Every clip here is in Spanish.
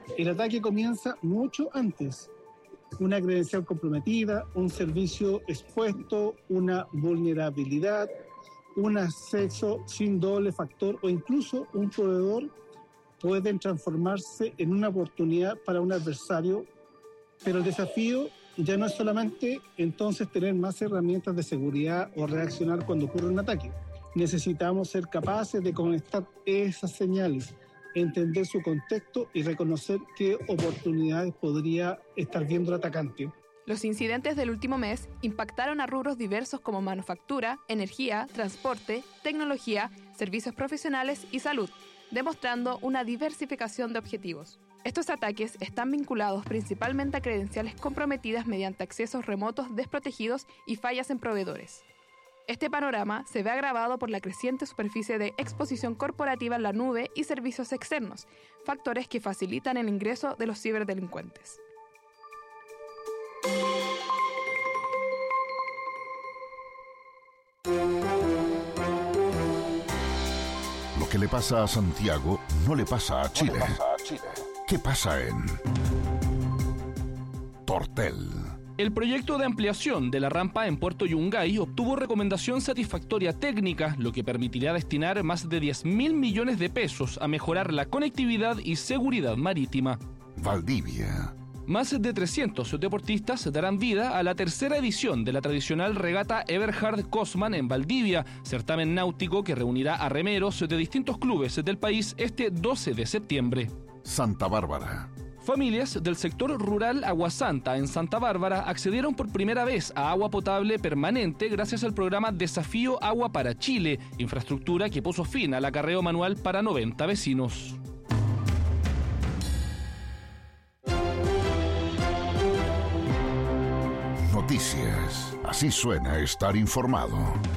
El ataque comienza mucho antes. Una credencial comprometida, un servicio expuesto, una vulnerabilidad, un acceso sin doble factor o incluso un proveedor pueden transformarse en una oportunidad para un adversario, pero el desafío ya no es solamente entonces tener más herramientas de seguridad o reaccionar cuando ocurre un ataque. Necesitamos ser capaces de conectar esas señales, entender su contexto y reconocer qué oportunidades podría estar viendo el atacante. Los incidentes del último mes impactaron a rubros diversos como manufactura, energía, transporte, tecnología, servicios profesionales y salud, demostrando una diversificación de objetivos. Estos ataques están vinculados principalmente a credenciales comprometidas mediante accesos remotos desprotegidos y fallas en proveedores. Este panorama se ve agravado por la creciente superficie de exposición corporativa en la nube y servicios externos, factores que facilitan el ingreso de los ciberdelincuentes. Lo que le pasa a Santiago no le pasa a Chile. ¿Qué pasa en Tortel? El proyecto de ampliación de la rampa en Puerto Yungay obtuvo recomendación satisfactoria técnica, lo que permitirá destinar más de 10.000 millones de pesos a mejorar la conectividad y seguridad marítima. Valdivia. Más de 300 deportistas darán vida a la tercera edición de la tradicional regata Eberhard Kosman en Valdivia, certamen náutico que reunirá a remeros de distintos clubes del país este 12 de septiembre. Santa Bárbara. Familias del sector rural Aguasanta en Santa Bárbara accedieron por primera vez a agua potable permanente gracias al programa Desafío Agua para Chile, infraestructura que puso fin al acarreo manual para 90 vecinos. Noticias. Así suena estar informado.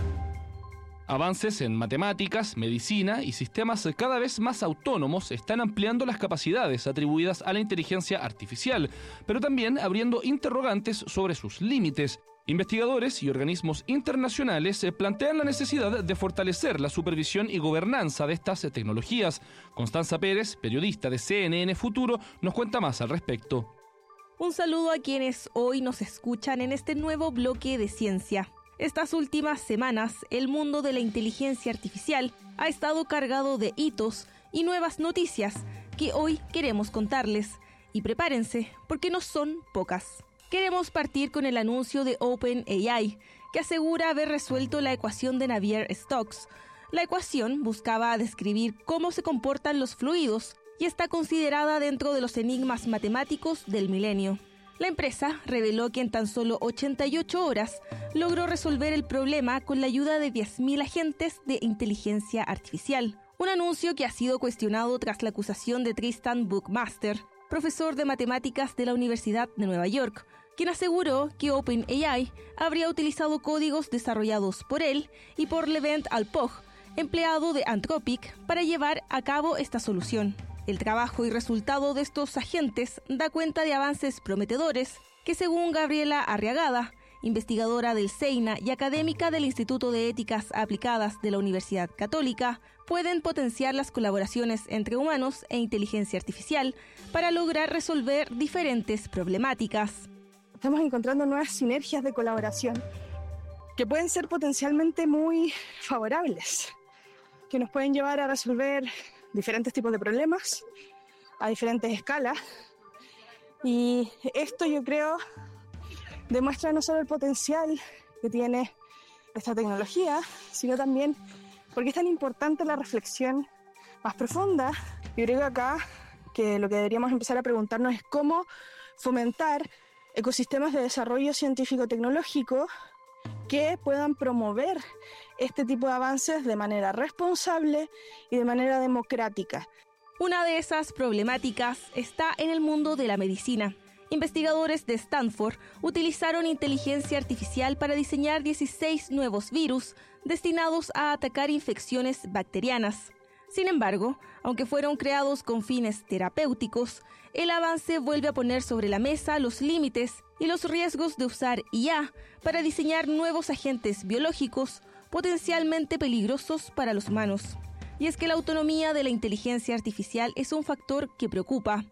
Avances en matemáticas, medicina y sistemas cada vez más autónomos están ampliando las capacidades atribuidas a la inteligencia artificial, pero también abriendo interrogantes sobre sus límites. Investigadores y organismos internacionales plantean la necesidad de fortalecer la supervisión y gobernanza de estas tecnologías. Constanza Pérez, periodista de CNN Futuro, nos cuenta más al respecto. Un saludo a quienes hoy nos escuchan en este nuevo bloque de ciencia. Estas últimas semanas, el mundo de la inteligencia artificial ha estado cargado de hitos y nuevas noticias que hoy queremos contarles. Y prepárense, porque no son pocas. Queremos partir con el anuncio de OpenAI, que asegura haber resuelto la ecuación de Navier-Stokes. La ecuación buscaba describir cómo se comportan los fluidos y está considerada dentro de los enigmas matemáticos del milenio. La empresa reveló que en tan solo 88 horas logró resolver el problema con la ayuda de 10.000 agentes de inteligencia artificial. Un anuncio que ha sido cuestionado tras la acusación de Tristan Buckmaster, profesor de matemáticas de la Universidad de Nueva York, quien aseguró que OpenAI habría utilizado códigos desarrollados por él y por Levent Alpog, empleado de Anthropic, para llevar a cabo esta solución. El trabajo y resultado de estos agentes da cuenta de avances prometedores que, según Gabriela Arriagada, investigadora del CEINA y académica del Instituto de Éticas Aplicadas de la Universidad Católica, pueden potenciar las colaboraciones entre humanos e inteligencia artificial para lograr resolver diferentes problemáticas. Estamos encontrando nuevas sinergias de colaboración que pueden ser potencialmente muy favorables, que nos pueden llevar a resolver diferentes tipos de problemas a diferentes escalas, y esto, yo creo, demuestra no solo el potencial que tiene esta tecnología, sino también porque es tan importante la reflexión más profunda. Yo creo que acá que lo que deberíamos empezar a preguntarnos es cómo fomentar ecosistemas de desarrollo científico-tecnológico que puedan promover este tipo de avances de manera responsable y de manera democrática. Una de esas problemáticas está en el mundo de la medicina. Investigadores de Stanford utilizaron inteligencia artificial para diseñar 16 nuevos virus destinados a atacar infecciones bacterianas. Sin embargo, aunque fueron creados con fines terapéuticos, el avance vuelve a poner sobre la mesa los límites y los riesgos de usar IA para diseñar nuevos agentes biológicos potencialmente peligrosos para los humanos. Y es que la autonomía de la inteligencia artificial es un factor que preocupa.